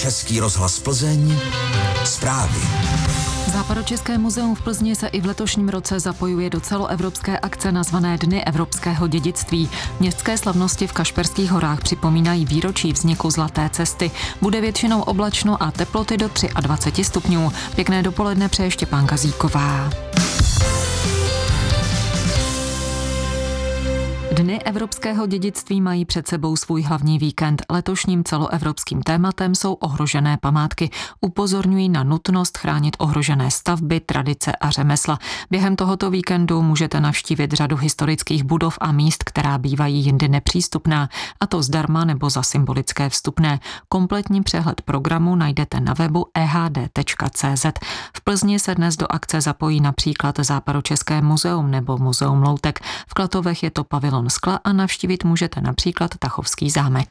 Český rozhlas Plzeň, zprávy. Západočeské muzeum v Plzni se i v letošním roce zapojuje do celoevropské akce nazvané Dny evropského dědictví. Městské slavnosti v Kašperských horách připomínají výročí vzniku Zlaté cesty. Bude většinou oblačno a teploty do 23 stupňů. Pěkné dopoledne přeje Štěpánka Gazíková. Dny evropského dědictví mají před sebou svůj hlavní víkend. Letošním celoevropským tématem jsou ohrožené památky. Upozorňují na nutnost chránit ohrožené stavby, tradice a řemesla. Během tohoto víkendu můžete navštívit řadu historických budov a míst, která bývají jindy nepřístupná, a to zdarma nebo za symbolické vstupné. Kompletní přehled programu najdete na webu ehd.cz. V Plzni se dnes do akce zapojí například Západočeské muzeum nebo Muzeum loutek. V Klatovech je to pavilon skla a navštívit můžete například Tachovský zámek.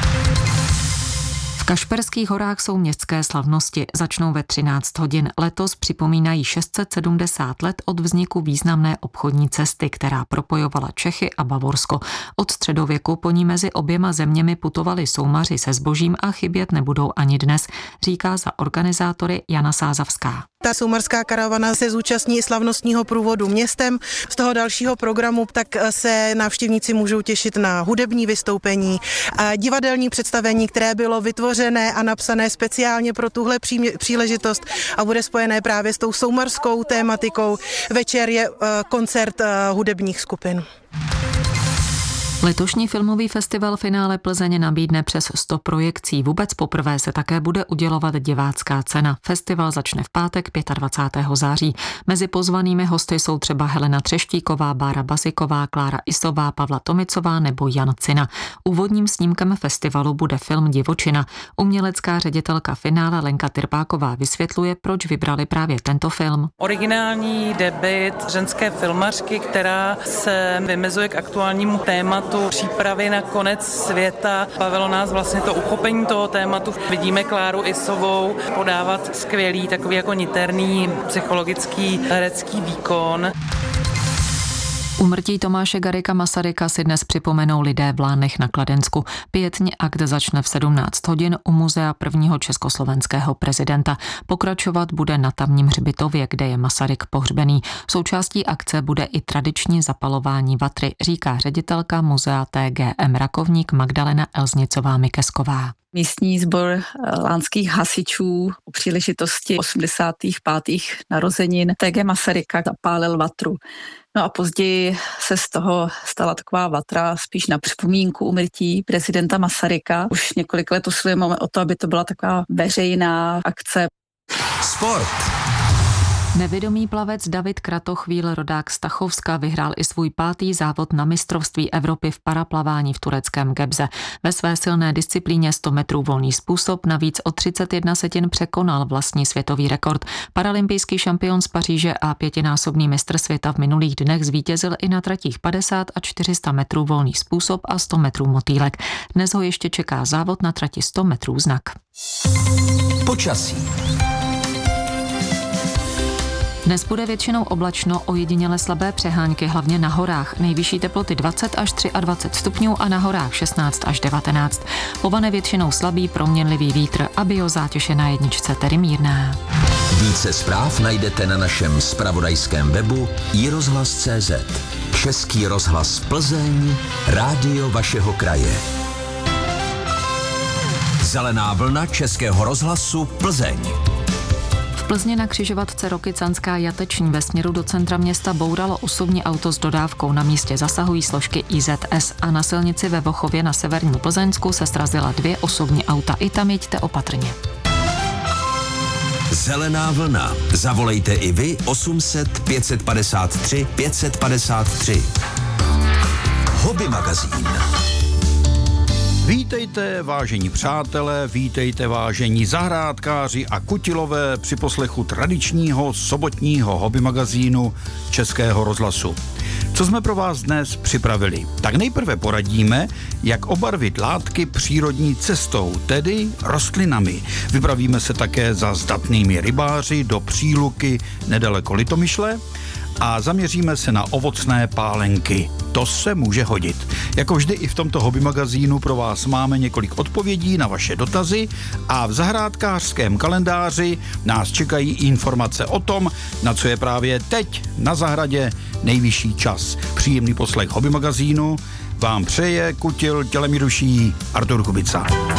V Kašperských horách jsou městské slavnosti. Začnou ve 13 hodin. Letos připomínají 670 let od vzniku významné obchodní cesty, která propojovala Čechy a Bavorsko. Od středověku po ní mezi oběma zeměmi putovali soumaři se zbožím a chybět nebudou ani dnes, říká za organizátory Jana Sázavská. Ta soumařská karavana se zúčastní slavnostního průvodu městem. Z toho dalšího programu tak se návštěvníci můžou těšit na hudební vystoupení, divadelní představení, které bylo vytvořené a napsané speciálně pro tuhle příležitost a bude spojené právě s tou soumařskou tématikou. Večer je koncert hudebních skupin. Letošní filmový festival Finále Plzeň nabídne přes 100 projekcí. Vůbec poprvé se také bude udělovat divácká cena. Festival začne v pátek 25. září. Mezi pozvanými hosty jsou třeba Helena Třeštíková, Bára Basiková, Klára Isová, Pavla Tomicová nebo Jan Cina. Úvodním snímkem festivalu bude film Divočina. Umělecká ředitelka Finále Lenka Tyrpáková vysvětluje, proč vybrali právě tento film. Originální debut ženské filmařky, která se vymezuje k aktuálnímu tématu přípravy na konec světa. Bavilo nás vlastně to uchopení toho tématu. Vidíme Kláru Isovou podávat skvělý, takový jako niterný psychologický herecký výkon. Úmrtí Tomáše Garrigua Masaryka si dnes připomenou lidé v Lánech na Kladensku. Pietní akt začne v 17 hodin u muzea prvního československého prezidenta. Pokračovat bude na tamním hřbitově, kde je Masaryk pohřbený. Součástí akce bude i tradiční zapalování vatry, říká ředitelka muzea TGM Rakovník Magdalena Elznicová-Mikesková. Místní sbor lánských hasičů u příležitosti 85. narozenin TG Masaryka zapálil vatru. No a později se z toho stala taková vatra spíš na připomínku úmrtí prezidenta Masaryka. Už několik let usilujeme o to, aby to byla taková veřejná akce. Sport. Nevědomý plavec David Kratochvíl, rodák z Tachovska, vyhrál i svůj 5. závod na mistrovství Evropy v paraplavání v tureckém Gebze. Ve své silné disciplíně 100 metrů volný způsob navíc o 31 setin překonal vlastní světový rekord. Paralympijský šampion z Paříže a 5násobný mistr světa v minulých dnech zvítězil i na tratích 50 a 400 metrů volný způsob a 100 metrů motýlek. Dnes ho ještě čeká závod na trati 100 metrů znak. Počasí. Dnes bude většinou oblačno, ojediněle slabé přehánky, hlavně na horách. Nejvyšší teploty 20 až 23 stupňů a na horách 16 až 19. Povane většinou slabý proměnlivý vítr a biozátěž je na jedničce, tedy mírná. Více zpráv najdete na našem zpravodajském webu iRozhlas.cz. Český rozhlas Plzeň, rádio vašeho kraje. Zelená vlna Českého rozhlasu Plzeň. V Plzni na křižovatce Rokycanská Jateční ve směru do centra města bouralo osobní auto s dodávkou. Na místě zasahují složky IZS a na silnici ve Vochově na severní Plzeňsku se srazila 2 osobní auta. I tam jeďte opatrně. Zelená vlna. Zavolejte i vy 800 553 553. Hobby magazín. Vítejte, vážení přátelé, vítejte, vážení zahrádkáři a kutilové při poslechu tradičního sobotního hobby magazínu Českého rozhlasu. Co jsme pro vás dnes připravili? Tak nejprve poradíme, jak obarvit látky přírodní cestou, tedy rostlinami. Vypravíme se také za zdatnými rybáři do Příluky nedaleko Litomyšle a zaměříme se na ovocné pálenky. To se může hodit. Jako vždy i v tomto hobby magazínu pro vás máme několik odpovědí na vaše dotazy a v zahrádkářském kalendáři nás čekají informace o tom, na co je právě teď na zahradě nejvyšší čas. Příjemný poslech hobby magazínu vám přeje kutil tělemi duší Artur Kubica.